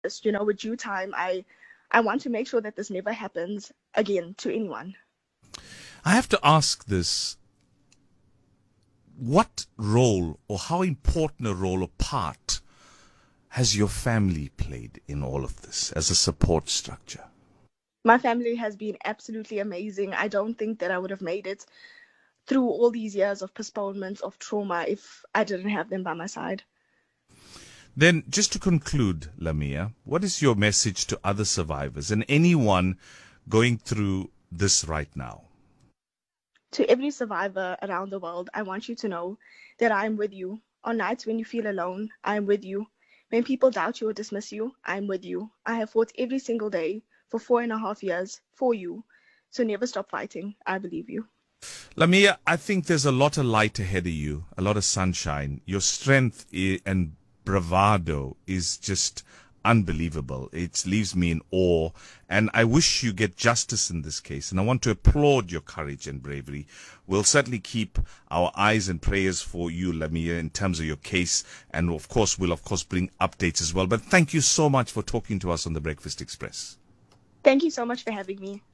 with due time, I want to make sure that this never happens again to anyone. I have to ask this. What role or how important a role or part has your family played in all of this as a support structure? My family has been absolutely amazing. I don't think that I would have made it through all these years of postponements, of trauma, if I didn't have them by my side. Then, just to conclude, Lamia, what is your message to other survivors and anyone going through this right now? To every survivor around the world, I want you to know that I am with you. On nights when you feel alone, I am with you. When people doubt you or dismiss you, I am with you. I have fought every single day for 4.5 years for you. So never stop fighting. I believe you. Lamia, I think there's a lot of light ahead of you, a lot of sunshine. Your strength and bravado is just unbelievable. It leaves me in awe, and I wish you get justice in this case, and I want to applaud your courage and bravery. We'll certainly keep our eyes and prayers for you, Lamia, in terms of your case, and we'll bring updates as well. But thank you so much for talking to us on the Breakfast Express. Thank you so much for having me.